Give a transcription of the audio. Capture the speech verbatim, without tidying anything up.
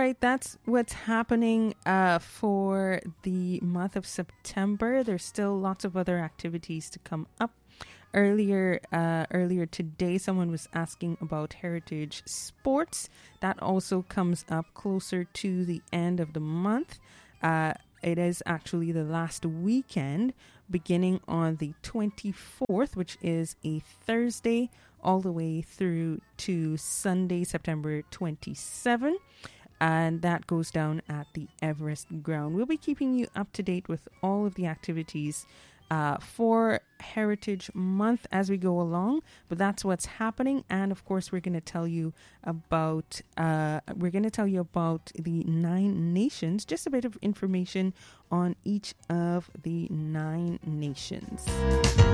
right, that's what's happening uh, for the month of September. There's still lots of other activities to come up. Earlier, uh, earlier today, someone was asking about heritage sports. That also comes up closer to the end of the month. Uh, it is actually the last weekend, beginning on the twenty-fourth, which is a Thursday, all the way through to Sunday, September twenty-seventh. And that goes down at the Everest Ground. We'll be keeping you up to date with all of the activities uh, for Heritage Month as we go along. But that's what's happening. And of course, we're going to tell you about uh, we're going to tell you about the nine nations. Just a bit of information on each of the nine nations.